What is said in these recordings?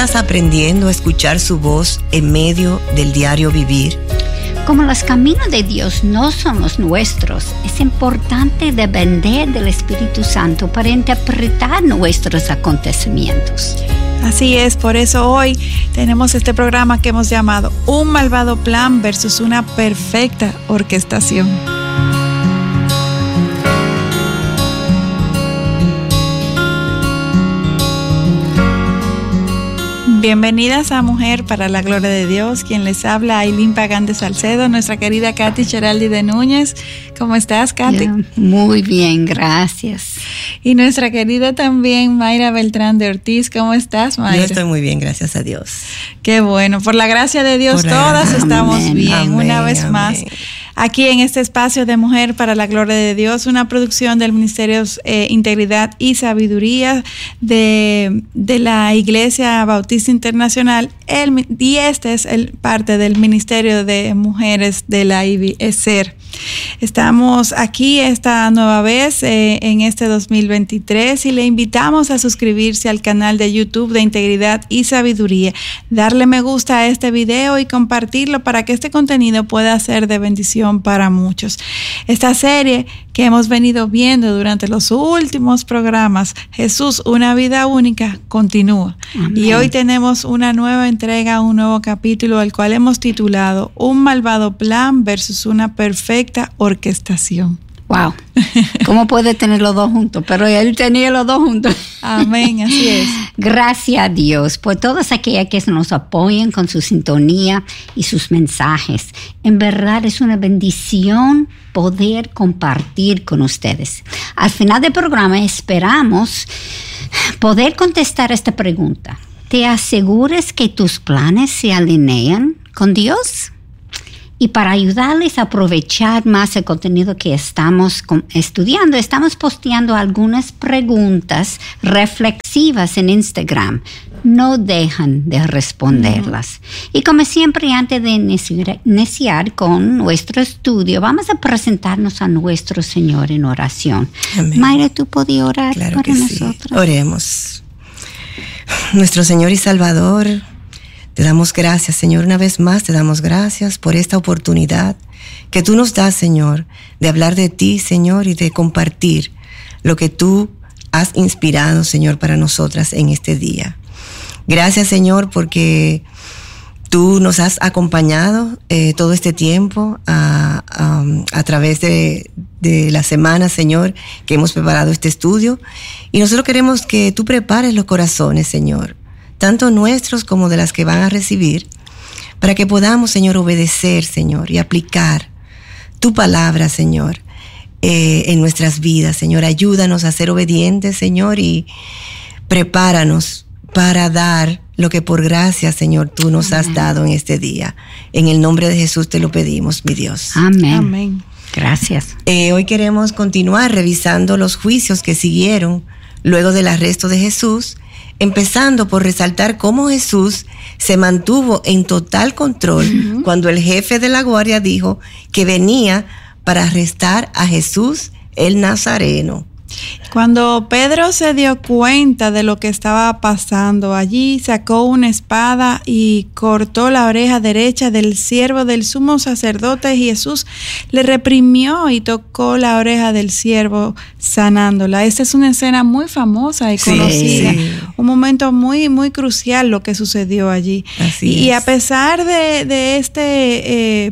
estás aprendiendo a escuchar su voz en medio del diario vivir? Como los caminos de Dios no somos nuestros, es importante depender del Espíritu Santo para interpretar nuestros acontecimientos. Así es, por eso hoy tenemos este programa que hemos llamado Un malvado plan versus una perfecta orquestación. Bienvenidas a Mujer para la Gloria de Dios. Quien les habla, Ailín Pagán de Salcedo, nuestra querida Katy Cheraldi de Núñez. ¿Cómo estás, Katy? Muy bien, gracias. Y nuestra querida también Mayra Beltrán de Ortiz. ¿Cómo estás, Mayra? Yo estoy muy bien, gracias a Dios. Qué bueno. Por la gracia de Dios, todas estamos bien. Amén, una vez más. Aquí en este espacio de Mujer para la Gloria de Dios, una producción del Ministerio Integridad y Sabiduría de la Iglesia Bautista Internacional, y este es parte del Ministerio de Mujeres de la IBESER. Estamos aquí esta nueva vez en este 2023 y le invitamos a suscribirse al canal de YouTube de Integridad y Sabiduría, darle me gusta a este video y compartirlo para que este contenido pueda ser de bendición para muchos. Esta serie que hemos venido viendo durante los últimos programas, Jesús, una vida única, continúa. Amén. Y hoy tenemos una nueva entrega, un nuevo capítulo, al cual hemos titulado Un malvado plan versus una perfecta orquestación. Wow, ¿cómo puede tener los dos juntos? Pero él tenía los dos juntos. Amén, así es. Gracias a Dios por todas aquellas que nos apoyan con su sintonía y sus mensajes. En verdad es una bendición poder compartir con ustedes. Al final del programa esperamos poder contestar esta pregunta. ¿Te aseguras que tus planes se alinean con Dios? Y para ayudarles a aprovechar más el contenido que estamos estudiando, estamos posteando algunas preguntas reflexivas en Instagram. No dejan de responderlas. Y como siempre, antes de iniciar con nuestro estudio, vamos a presentarnos a nuestro Señor en oración. Amén. Mayra, ¿tú podías orar para nosotros? Sí. Oremos. Nuestro Señor y Salvador, te damos gracias, Señor, una vez más te damos gracias por esta oportunidad que tú nos das, Señor, de hablar de ti, Señor, y de compartir lo que tú has inspirado, Señor, para nosotras en este día. Gracias, Señor, porque tú nos has acompañado todo este tiempo a través de la semana, Señor, que hemos preparado este estudio. Y nosotros queremos que tú prepares los corazones, Señor, tanto nuestros como de las que van a recibir, para que podamos, Señor, obedecer, Señor, y aplicar tu palabra, Señor, en nuestras vidas. Señor, ayúdanos a ser obedientes, Señor, y prepáranos para dar lo que por gracia, Señor, tú nos has dado en este día. En el nombre de Jesús te lo pedimos, mi Dios. Amén. Amén. Gracias. Hoy queremos continuar revisando los juicios que siguieron luego del arresto de Jesús, empezando por resaltar cómo Jesús se mantuvo en total control cuando el jefe de la guardia dijo que venía para arrestar a Jesús el Nazareno. Cuando Pedro se dio cuenta de lo que estaba pasando, allí sacó una espada y cortó la oreja derecha del siervo del sumo sacerdote. Jesús le reprimió y tocó la oreja del siervo, sanándola. Esta es una escena muy famosa y conocida. Sí. Un momento muy, muy crucial lo que sucedió allí. Y a pesar de este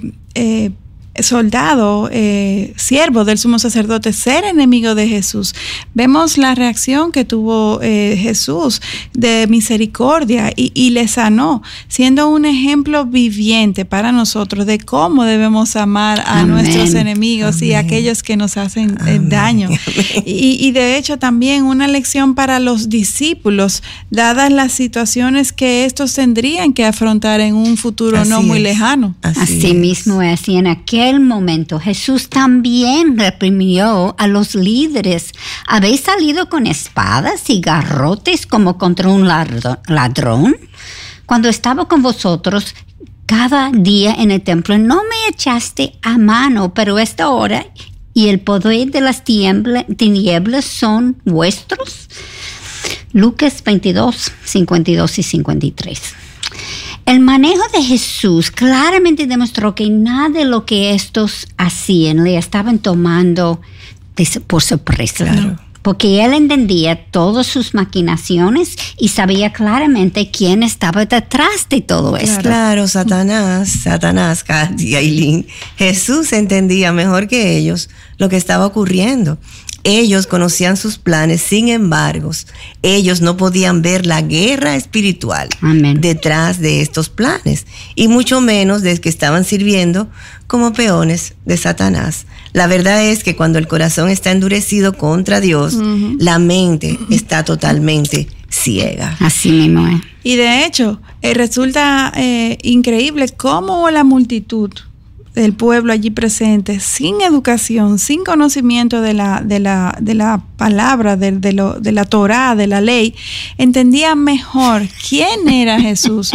soldado, siervo del sumo sacerdote, ser enemigo de Jesús, vemos la reacción que tuvo Jesús de misericordia y le sanó, siendo un ejemplo viviente para nosotros de cómo debemos amar a nuestros enemigos y a aquellos que nos hacen daño. Y de hecho también una lección para los discípulos, dadas las situaciones que estos tendrían que afrontar en un futuro no muy lejano. Así mismo es, y en aquel momento Jesús también reprimió a los líderes. ¿Habéis salido con espadas y garrotes como contra un ladrón? Cuando estaba con vosotros cada día en el templo, no me echaste a mano, pero esta hora y el poder de las tinieblas son vuestros. Lucas 22, 52 y 53. El manejo de Jesús claramente demostró que nada de lo que estos hacían le estaban tomando por sorpresa. Claro. Porque él entendía todas sus maquinaciones y sabía claramente quién estaba detrás de todo esto. Claro, Satanás, Katy, Aileen. Jesús entendía mejor que ellos lo que estaba ocurriendo. Ellos conocían sus planes, sin embargo, ellos no podían ver la guerra espiritual detrás de estos planes, y mucho menos de que estaban sirviendo como peones de Satanás. La verdad es que cuando el corazón está endurecido contra Dios, la mente está totalmente ciega. Así mismo es. Y de hecho, resulta increíble cómo la multitud del pueblo allí presente, sin educación, sin conocimiento de la palabra, de la Torá, de la ley, entendía mejor quién era Jesús,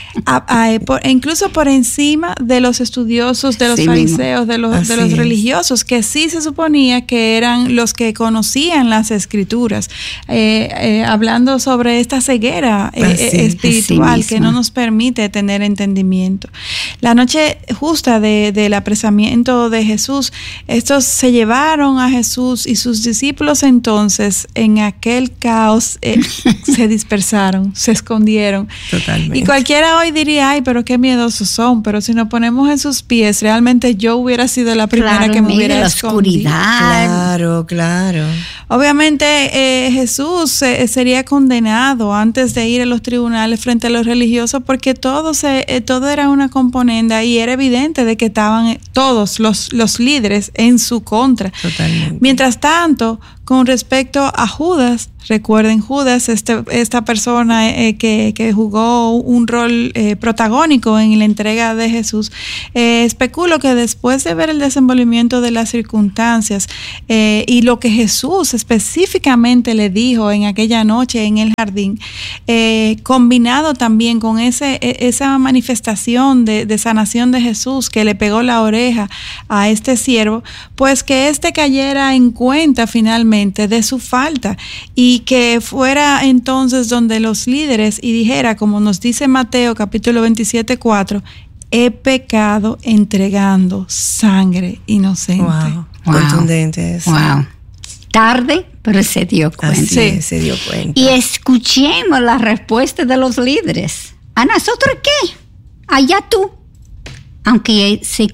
incluso por encima de los estudiosos, de los fariseos, de los religiosos, que sí se suponía que eran los que conocían las escrituras, hablando sobre esta ceguera espiritual que no nos permite tener entendimiento. La noche justa del apresamiento de Jesús, estos se llevaron a Jesús y sus discípulos entonces en aquel caos se dispersaron, se escondieron. Totalmente. Y cualquiera hoy diría, ay, pero qué miedosos son, pero si nos ponemos en sus pies, realmente yo hubiera sido la primera que me hubiera escondido. Claro. Obviamente Jesús sería condenado antes de ir a los tribunales frente a los religiosos, porque todo era una componenda y era evidente de que estaban todos los líderes en su contra. Totalmente. Mientras tanto, con respecto a Judas, recuerden Judas, esta persona que jugó un rol protagónico en la entrega de Jesús, especulo que después de ver el desenvolvimiento de las circunstancias y lo que Jesús específicamente le dijo en aquella noche en el jardín, combinado también con esa manifestación de sanación de Jesús que le pegó la oreja a este siervo, pues que cayera en cuenta finalmente de su falta y que fuera entonces donde los líderes y dijera, como nos dice Mateo capítulo 27:4, he pecado entregando sangre inocente. Wow. Contundente eso. Wow. Tarde, pero se dio cuenta. Así es, se dio cuenta. Y escuchemos la respuesta de los líderes. ¿A nosotros qué? Allá tú. Aunque se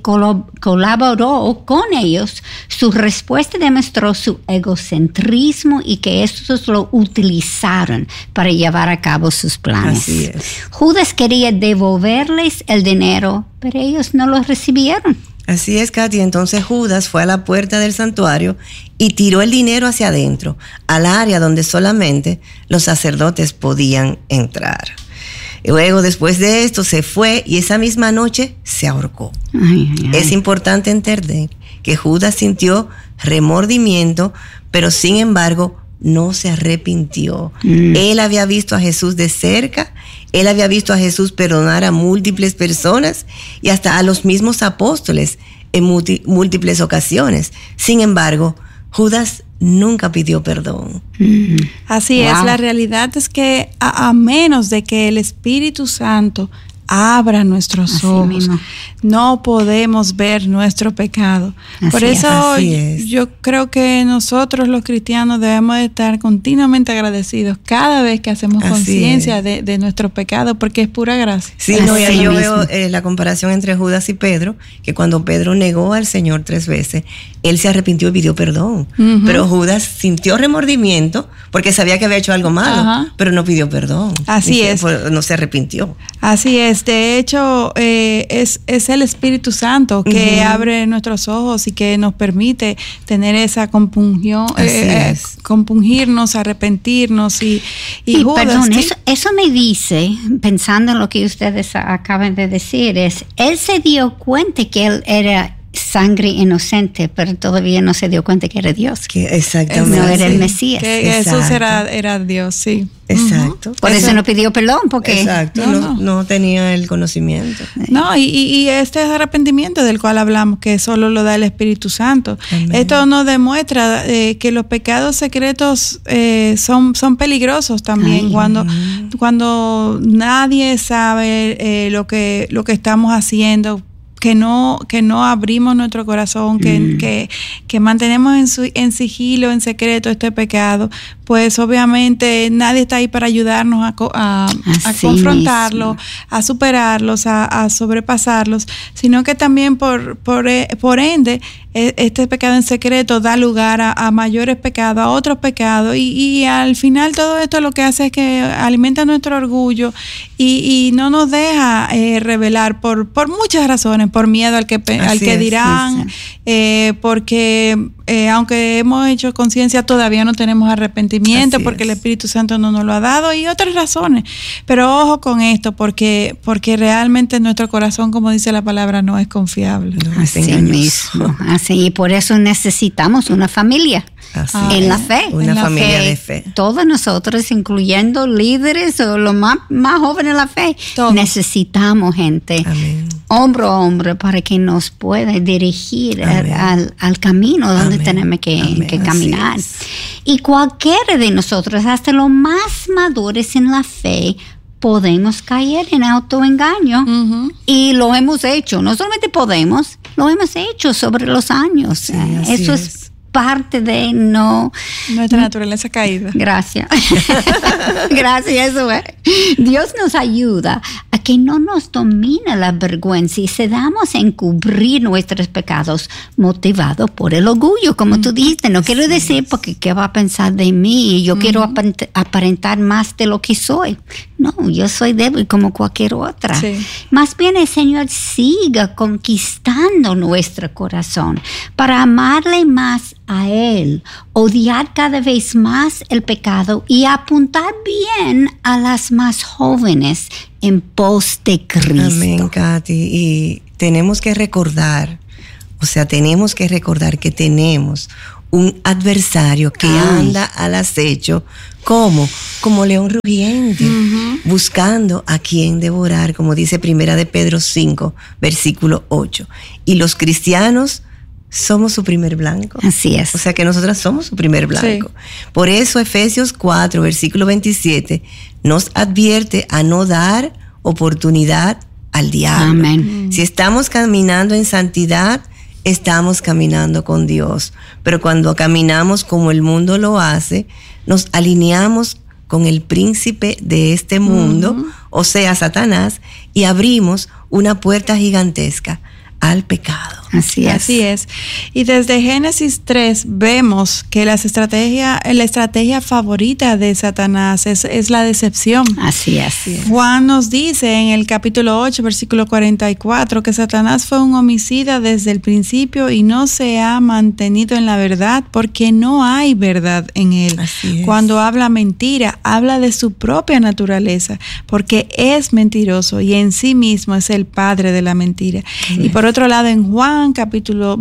colaboró con ellos, su respuesta demostró su egocentrismo y que estos lo utilizaron para llevar a cabo sus planes. Así es. Judas quería devolverles el dinero, pero ellos no lo recibieron. Así es, Katy. Entonces Judas fue a la puerta del santuario y tiró el dinero hacia adentro, al área donde solamente los sacerdotes podían entrar. Y luego, después de esto, se fue y esa misma noche se ahorcó. Es importante entender que Judas sintió remordimiento, pero sin embargo no se arrepintió. Él había visto a Jesús de cerca, él había visto a Jesús perdonar a múltiples personas y hasta a los mismos apóstoles en múltiples ocasiones. Sin embargo, Judas nunca pidió perdón. Así es, la realidad es que a menos de que el Espíritu Santo abra nuestros ojos, no podemos ver nuestro pecado. Por eso yo creo que nosotros los cristianos debemos de estar continuamente agradecidos cada vez que hacemos conciencia de nuestro pecado, porque es pura gracia. Sí, y ahí yo veo la comparación entre Judas y Pedro, que cuando Pedro negó al Señor 3 veces, él se arrepintió y pidió perdón. Pero Judas sintió remordimiento porque sabía que había hecho algo malo, pero no pidió perdón. Así es. No se arrepintió. Así es. De hecho, es el Espíritu Santo que abre nuestros ojos y que nos permite tener esa compunción, compungirnos, arrepentirnos y Judas, perdón, eso me dice, pensando en lo que ustedes acaban de decir, él se dio cuenta que él sangre inocente, pero todavía no se dio cuenta que era Dios. Exactamente. No era el Mesías. Que Jesús era Dios, sí. Exacto. Por eso no pidió perdón, porque no tenía el conocimiento. No, y este es arrepentimiento del cual hablamos, que solo lo da el Espíritu Santo. Amén. Esto nos demuestra que los pecados secretos son peligrosos también. Cuando nadie sabe lo que estamos haciendo, que no abrimos nuestro corazón, que mantenemos en sigilo, en secreto este pecado, pues obviamente nadie está ahí para ayudarnos a confrontarlo, a superarlos, a sobrepasarlos, sino que también por ende este pecado en secreto da lugar a mayores pecados, a otros pecados, y al final todo esto lo que hace es que alimenta nuestro orgullo y no nos deja revelar por muchas razones, por miedo al que dirán, porque aunque hemos hecho conciencia todavía no tenemos arrepentimiento porque el Espíritu Santo no nos lo ha dado y otras razones. Pero ojo con esto, porque realmente nuestro corazón, como dice la palabra, no es confiable. Así mismo. Así, y por eso necesitamos una familia. En la fe. Una familia de fe. Todos nosotros, incluyendo líderes o los más jóvenes en la fe, necesitamos gente, hombro a hombro, para que nos pueda dirigir al camino donde tenemos que caminar. Y cualquiera de nosotros, hasta los más maduros en la fe, podemos caer en autoengaño. Y lo hemos hecho. No solamente podemos, lo hemos hecho sobre los años. Sí, eso es parte de nuestra naturaleza caída. Gracias. Gracias, eso es. Dios nos ayuda a que no nos domine la vergüenza y cedamos a encubrir nuestros pecados motivados por el orgullo, como tú dijiste. No quiero decir porque qué va a pensar de mí, yo quiero aparentar más de lo que soy. No, yo soy débil como cualquier otra. Sí. Más bien el Señor siga conquistando nuestro corazón para amarle más a Él, odiar cada vez más el pecado y apuntar bien a las más jóvenes en pos de Cristo. Amén, Katy. Y tenemos que recordar que tenemos un adversario que anda al acecho como león rugiente, buscando a quien devorar, como dice Primera de Pedro 5, versículo 8. Y los cristianos somos su primer blanco. Así es. O sea que nosotras somos su primer blanco. Sí. Por eso Efesios 4, versículo 27, nos advierte a no dar oportunidad al diablo. Amén. Si estamos caminando en santidad, estamos caminando con Dios. Pero cuando caminamos como el mundo lo hace, nos alineamos con el príncipe de este mundo, o sea, Satanás, y abrimos una puerta gigantesca al pecado. Así es. Y desde Génesis 3 vemos que la estrategia favorita de Satanás es la decepción. Así es. Juan nos dice en el capítulo 8, versículo 44, que Satanás fue un homicida desde el principio y no se ha mantenido en la verdad porque no hay verdad en él. Cuando habla mentira, habla de su propia naturaleza porque es mentiroso y en sí mismo es el padre de la mentira. Y por otro lado, en Juan capítulo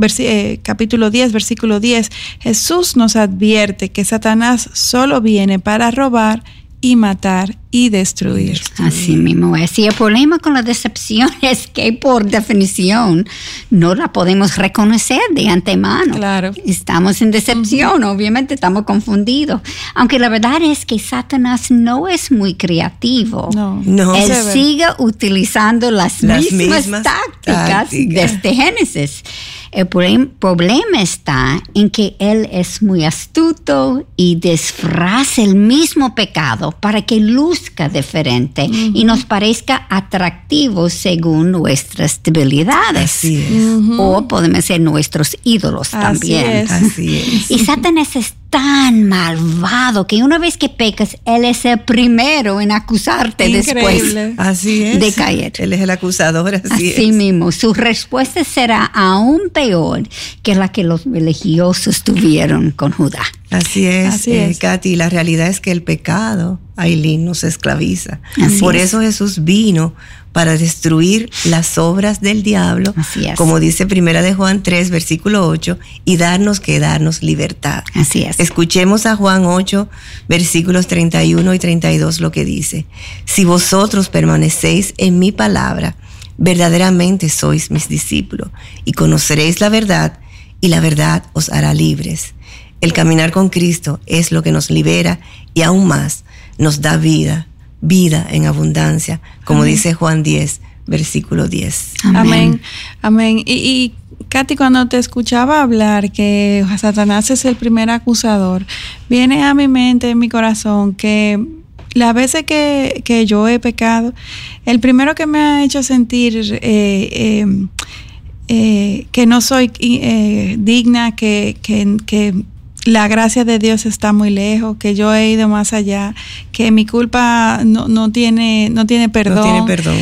10, versículo 10, Jesús nos advierte que Satanás solo viene para robar y matar y destruir. Así mismo es. Y el problema con la decepción es que por definición no la podemos reconocer de antemano. Claro. Estamos en decepción, obviamente estamos confundidos. Aunque la verdad es que Satanás no es muy creativo. No. Él sigue utilizando las mismas tácticas desde Génesis. El problema está en que él es muy astuto y disfraza el mismo pecado para que luzca diferente y nos parezca atractivo según nuestras debilidades. Así es. O podemos ser nuestros ídolos también. Así es. Y Satanás es tan malvado que una vez que pecas, él es el primero en acusarte después de caer. Él es el acusador, así mismo. Su respuesta será aún peor que la que los religiosos tuvieron con Judá. Así es. Katy, la realidad es que el pecado, Aileen, nos esclaviza. Por eso Jesús vino para destruir las obras del diablo, como dice 1 de Juan 3, versículo 8, y darnos libertad. Así es. Escuchemos a Juan 8, versículos 31 y 32 lo que dice: si vosotros permanecéis en mi palabra, verdaderamente sois mis discípulos, y conoceréis la verdad, y la verdad os hará libres. El caminar con Cristo es lo que nos libera y aún más nos da vida en abundancia, como dice Juan 10, versículo 10. Amén. Y Katy, cuando te escuchaba hablar que Satanás es el primer acusador, viene a mi mente, en mi corazón, que las veces que yo he pecado, el primero que me ha hecho sentir que no soy digna, que la gracia de Dios está muy lejos, que yo he ido más allá, que mi culpa no tiene perdón. No tiene perdón.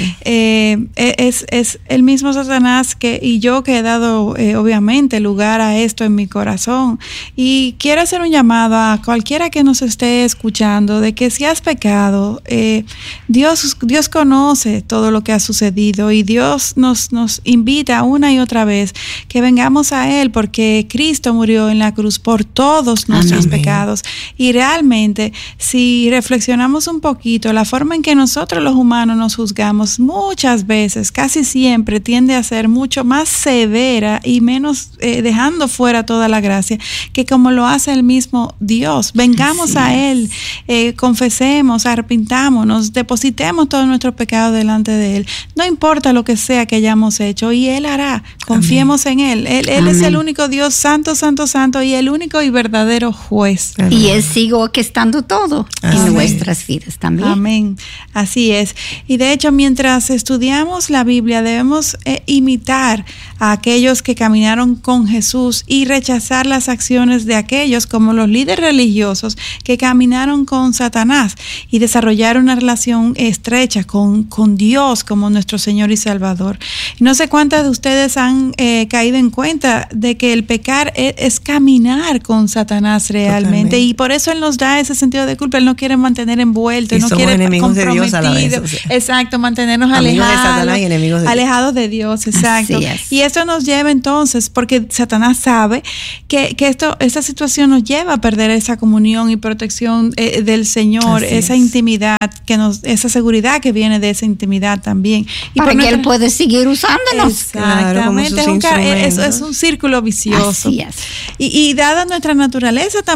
Es el mismo Satanás y yo que he dado obviamente lugar a esto en mi corazón. Y quiero hacer un llamado a cualquiera que nos esté escuchando de que si has pecado, Dios conoce todo lo que ha sucedido, y Dios nos invita una y otra vez que vengamos a Él, porque Cristo murió en la cruz por todos nuestros pecados. Y realmente, si reflexionamos un poquito, la forma en que nosotros los humanos nos juzgamos muchas veces, casi siempre, tiende a ser mucho más severa y menos dejando fuera toda la gracia, que como lo hace el mismo Dios. Vengamos a Él, confesemos, arrepintámonos, depositemos todos nuestros pecados delante de Él. No importa lo que sea que hayamos hecho, y Él hará. Confiemos en Él. Él es el único Dios santo, santo, santo, y el único y verdadero juez. Y Él sigue orquestando todo en nuestras vidas también. Amén. Así es. Y de hecho, mientras estudiamos la Biblia, debemos imitar a aquellos que caminaron con Jesús y rechazar las acciones de aquellos, como los líderes religiosos, que caminaron con Satanás y desarrollaron una relación estrecha con Dios como nuestro Señor y Salvador. No sé cuántas de ustedes han caído en cuenta de que el pecar es caminar con Satanás realmente. Totalmente. Y por eso Él nos da ese sentido de culpa. Él no quiere mantener envuelto, Él no quiere enemigos de Dios a la vez, o sea. Exacto, mantenernos alejados de Dios, exacto. Y esto nos lleva entonces, porque Satanás sabe que esta situación nos lleva a perder esa comunión y protección del Señor, esa intimidad, esa seguridad que viene de esa intimidad también. Y para que Él puede seguir usándonos. Exactamente, claro, es un círculo vicioso. Así es. Y dada nuestra naturaleza también,